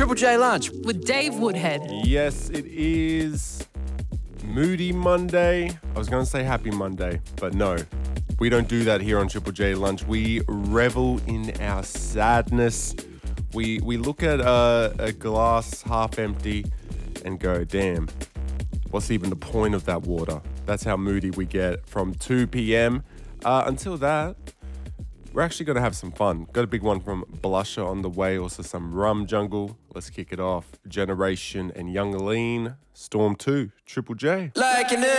Triple J Lunch. With Dave Woodhead. Yes, it is Moody Monday. I was going to say Happy Monday, but no. We don't do that here on Triple J Lunch. We revel in our sadness. We look at a glass half empty and go, damn, what's even the point of that water? That's how moody we get from 2 p.m. Until that, we're actually going to have some fun. Got a big one from Blusher on the way, also some Rum Jungle. Let's kick it off. Generation and Young Lean, Storm 2, Triple J. Like an